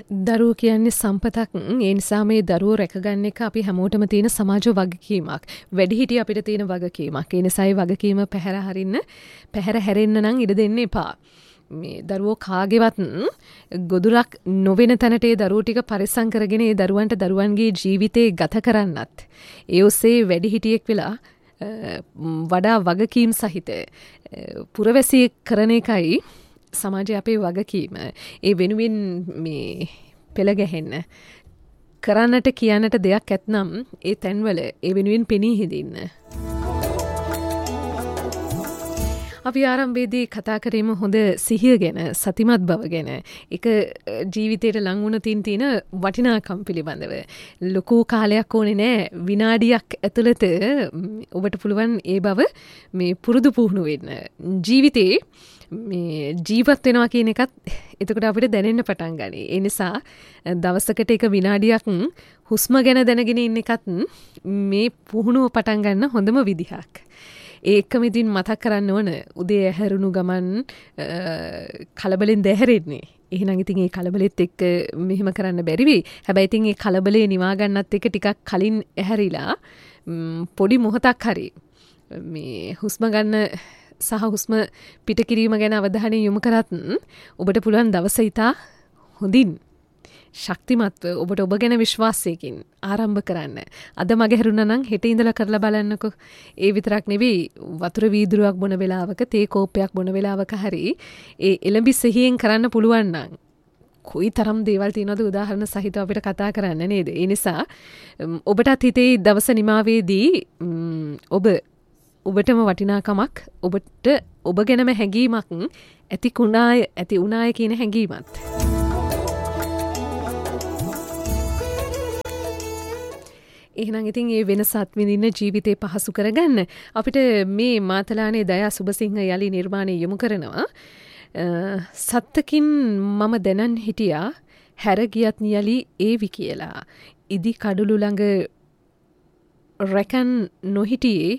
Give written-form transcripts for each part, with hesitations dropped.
දරුවෝ කියන්නේ සම්පතක්. ඒ නිසා මේ දරුවෝ රැකගන්න එක අපි හැමෝටම තියෙන සමාජ වගකීමක්. වැඩිහිටිය අපිට තියෙන වගකීමක්. ඒ නිසා ඒ වගකීම පැහැර හැරෙන්න නම් ඉඩ දෙන්න එපා. මේ දරුවෝ කාගේවත් ගොදුරක් නොවෙන තැනට ඒ දරුවෝ ටික පරිස්සම් කරගෙන ඒ දරුවන්ට දරුවන්ගේ ජීවිතේ ගත කරන්නත්. ඒ ඔස්සේ වැඩිහිටියෙක් වෙලා වඩා වගකීම් සහිත පුරවැසියෙක් කරන එකයි සමාජයේ අපේ වගකීම. ඒ වෙනුවෙන් මේ පෙළ ගැහෙන්න කරන්නට කියන්නට දෙයක් ඇත්නම් ඒ තැන්වල ඒ වෙනුවෙන් පෙනී හිඳින්න. අපි ආරම්භයේදී කතා කරේම හොඳ සිහිය ගැන, සතිමත් බව ගැන, ඒක ජීවිතයට ලං වුණ තියෙන වටිනාකම් පිළිබඳව. ලොකු කාලයක් ඕනේ නෑ, විනාඩියක් ඇතුළත ඔබට පුළුවන් ඒ බව මේ පුරුදු පුහුණු වෙන්න. ජීවිතේ මේ ජීවත් වෙනවා කියන එකත් එතකොට අපිට දැනෙන්න පටන් ගනී. ඒ නිසා දවසකට එක විනාඩියක් හුස්ම ගැන දැනගෙන ඉන්න එකත් මේ පුහුණුව පටන් ගන්න හොඳම විදිහක්. ඒකම ඉතින් මතක් කරන්න ඕන උදේ ඇහැරුණු ගමන් කලබලෙන් දැහැරෙන්නේ. එහෙනම් ඉතින් ඒ කලබලෙත් එක්ක මෙහෙම කරන්න බැරි වෙයි. හැබැයි ඉතින් ඒ කලබලේ නිවා ගන්නත් එක්ක ටිකක් කලින් ඇහැරිලා පොඩි මොහොතක් හරි මේ හුස්ම ගන්න සහ හුස්ම පිට කිරීම ගැන අවධානය යොමු කරත් ඔබට පුළුවන් දවස ඉතා හොඳින් ශක්තිමත්ව ඔබට ඔබ ගැන විශ්වාසයකින් ආරම්භ කරන්න. අද මගේ හැරුණා නම් හෙට ඉඳලා කරලා බලන්නකෝ. ඒ විතරක් නෙවෙයි, වතුර වීදුරුවක් බොන වෙලාවක, තේ කෝප්පයක් බොන වෙලාවක හරි ඒ එළඹි සිහියෙන් කරන්න පුළුවන් නම් කොයි තරම් දේවල් තියෙනවද උදාහරණ සහිතව අපිට කතා කරන්න නේද? ඒ නිසා ඔබටත් හිතේ දවස නිමාවේදී ඔබටම වටිනාකමක්, ඔබට ඔබ ගැනම හැඟීමක් ඇති උනාය කියන හැඟීමත්. එහෙනම් ඉතින් ඒ වෙනසත් විඳින්න ජීවිතේ පහසු කරගන්න අපිට මේ මාතලානේ දයා සුබසිංහ යලි නිර්මාණය යොමු කරනවා. සත්තකින් මම දැනන් හිටියා හැර ගියත් යලි ඒවි කියලා. ඉදි කඩුළු ළඟ රැකන් නොහිටියේ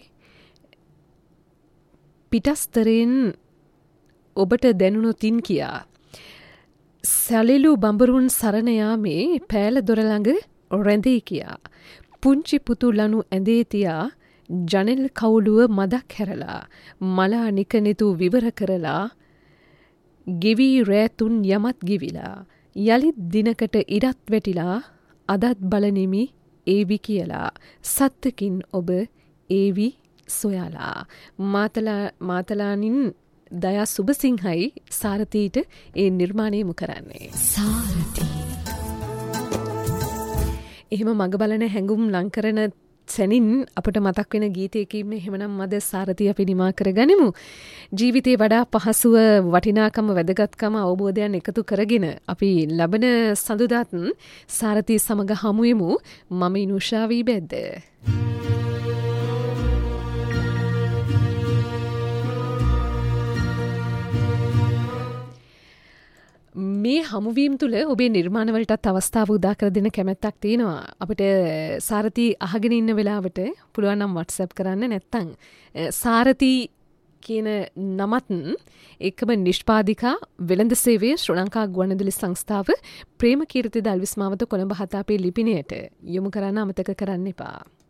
පිටස්තරෙන් ඔබට දැනුණොතින් කියා. සැලෙලු බඹරුන් සරණ යාමේ පෑල දොර ළඟ රැඳී කියා. පුංචි පුතු ලනු ඇඳේ තියා ජනෙල් කවුළුව මදක් හැරලා මලා නිකනෙතු විවර කරලා ගෙවී රෑතුන් යමත් ගිවිලා යළිත් දිනකට ඉරත් වැටිලා අදත් බලනෙමි ඒවි කියලා සත්තකින් ඔබ ඒවි සොයාලා. මාතලානින් දයා සුබසිංහයි සාරතීට ඒ නිර්මාණයම කරන්නේ. සාරතී එහෙම මග බලන හැඟුම් ලංකරන සැනින් අපට මතක් වෙන ගීතයකින් එහෙමනම් අද සාරතිය අපි නිමා කරගනිමු. ජීවිතේ වඩා පහසුව වටිනාකම වැදගත්කම අවබෝධයන් එකතු කරගෙන අපි ලබන සඳුදාත් සාරතිය සමග හමුවෙමු. මම ඉනුෂා වී බෙද්ද. මේ හමුවීම් තුළ ඔබේ නිර්මාණවලටත් අවස්ථාව උදා කර දෙන කැමැත්තක් තියෙනවා. අපිට සාරති අහගෙන ඉන්න වෙලාවට පුළුවන් නම් WhatsApp කරන්න. නැත්තම් සාරති කියන නමත් එකම නිෂ්පාදිකා වෙළඳ සේවයේ ශ්‍රී ලංකා ගුවන්විදුලි සංස්ථාව ප්‍රේමකීර්ති දල්විස් මාවත කොළඹ 7 අපේ ලිපිණයට යොමු කරන්න අමතක කරන්න එපා.